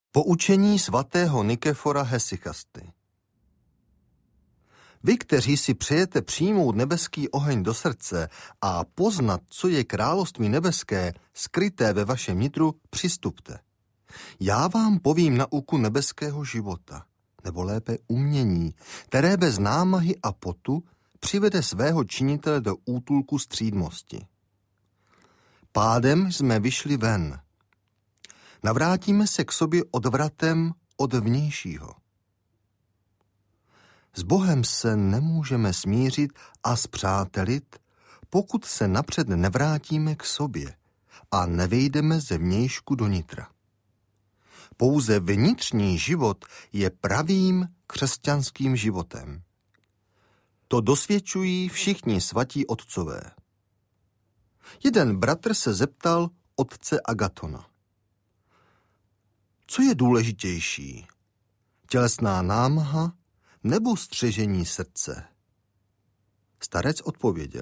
Poučení svatého Nikefora Hesychasty. Vy, kteří si přejete přijmout nebeský oheň do srdce a poznat, co je království nebeské, skryté ve vašem nitru, přistupte. Já vám povím nauku nebeského života, nebo lépe umění, které bez námahy a potu přivede svého činitele do útulku střídmosti. Pádem jsme vyšli ven. Navrátíme se k sobě odvratem od vnějšího. S Bohem se nemůžeme smířit a spřátelit, pokud se napřed nevrátíme k sobě a nevejdeme ze vnějšku do nitra. Pouze vnitřní život je pravým křesťanským životem. To dosvědčují všichni svatí otcové. Jeden bratr se zeptal otce Agatona. Co je důležitější? Tělesná námaha nebo střežení srdce? Starec odpověděl.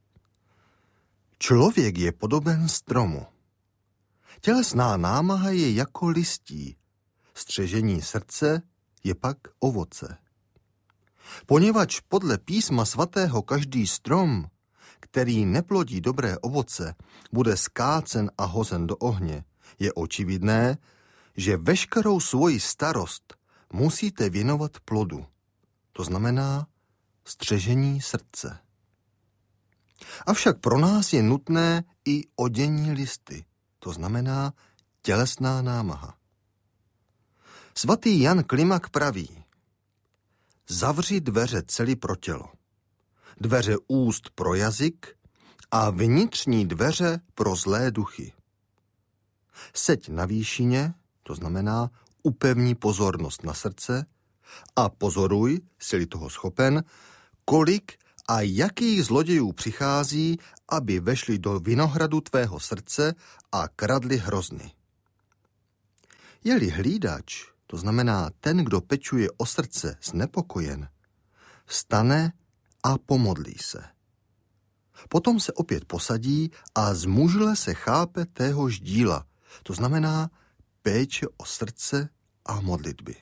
Člověk je podoben stromu. Tělesná námaha je jako listí, střežení srdce je pak ovoce. Poněvadž podle písma svatého každý strom, který neplodí dobré ovoce, bude skácen a hozen do ohně, je očividné, že veškerou svoji starost musíte věnovat plodu. To znamená střežení srdce. Avšak pro nás je nutné i odění listy. To znamená tělesná námaha. Svatý Jan Klimak praví, zavři dveře cely pro tělo, dveře úst pro jazyk a vnitřní dveře pro zlé duchy. Seď na výšině, to znamená upevní pozornost na srdce a pozoruj, jsi-li toho schopen, kolik a jakých zlodějů přichází, aby vešli do vinohradu tvého srdce a kradli hrozny. Je-li hlídač, to znamená ten, kdo pečuje o srdce, znepokojen, vstane a pomodlí se. Potom se opět posadí a zmužle se chápe téhož díla, to znamená péče o srdce a modlitby.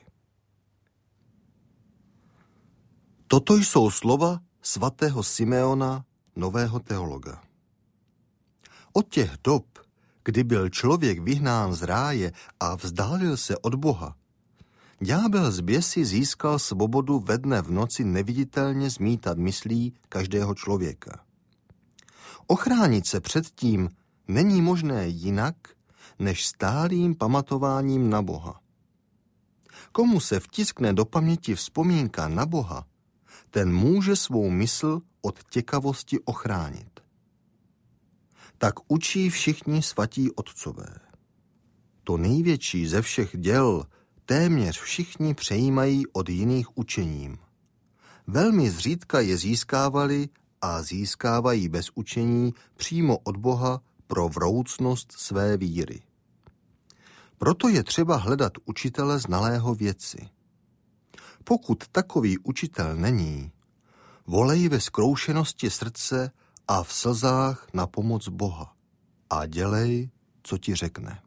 Toto jsou slova svatého Simeona, nového teologa. Od těch dob, kdy byl člověk vyhnán z ráje a vzdálil se od Boha, ďábel z běsy získal svobodu ve dne v noci neviditelně zmítat myslí každého člověka. Ochránit se před tím není možné jinak, než stálým pamatováním na Boha. Komu se vtiskne do paměti vzpomínka na Boha, ten může svou mysl od těkavosti ochránit. Tak učí všichni svatí otcové. To největší ze všech děl téměř všichni přejímají od jiných učením. Velmi zřídka je získávali a získávají bez učení přímo od Boha pro vroucnost své víry. Proto je třeba hledat učitele znalého věci. Pokud takový učitel není, volej ve zkroušenosti srdce a v slzách na pomoc Boha a dělej, co ti řekne.